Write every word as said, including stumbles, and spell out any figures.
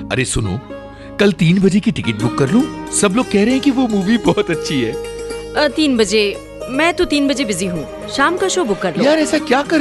अरे सुनो, कल तीन बजे की टिकट बुक कर लूं? सब लोग कह रहे हैं कि वो मूवी बहुत अच्छी है। अ, तीन बजे? मैं तो तीन बजे बिजी हूँ। शाम का शो बुक कर लो। यार ऐसा क्या कर